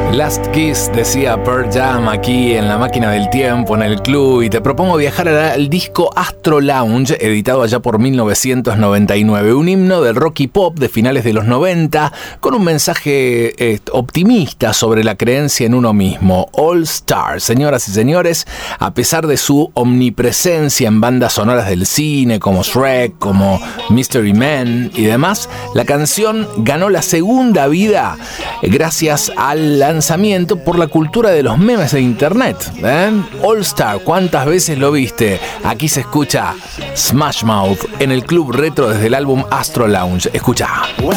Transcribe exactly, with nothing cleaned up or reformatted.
Last Kiss, decía Pearl Jam aquí en la máquina del tiempo, en el club, y te propongo viajar al disco Astro Lounge, editado allá por mil novecientos noventa y nueve, un himno del rock y pop de finales de los noventa, con un mensaje eh, optimista sobre la creencia en uno mismo. All Star, señoras y señores, a pesar de su omnipresencia en bandas sonoras del cine, como Shrek, como Mystery Man y demás, la canción ganó la segunda vida gracias al lanzamiento por la cultura de los memes de internet. ¿eh? All Star, ¿cuántas veces lo viste? Aquí se escucha Smash Mouth en el Club Retro desde el álbum Astro Lounge. Escucha. Well,